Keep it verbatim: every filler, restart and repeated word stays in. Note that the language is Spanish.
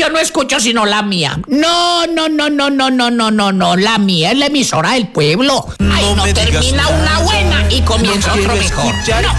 yo no escucho sino la mía. No, no, no, no, no, no, no, no, no. La mía es la emisora del pueblo. Ay, No no, me digas termina nada. una buena y comienza No otro quiero mejor. escuchar No.